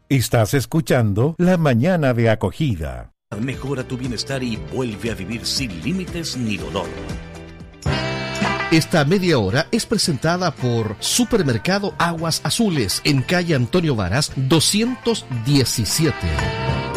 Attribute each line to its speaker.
Speaker 1: Estás escuchando La Mañana de Acogida.
Speaker 2: Mejora tu bienestar y vuelve a vivir sin límites ni dolor.
Speaker 3: Esta media hora es presentada por Supermercado Aguas Azules en calle Antonio Varas 217.